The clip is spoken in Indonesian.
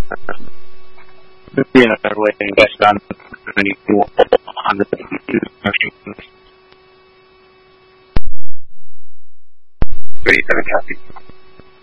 really invest on any tool on the machine. Very happy.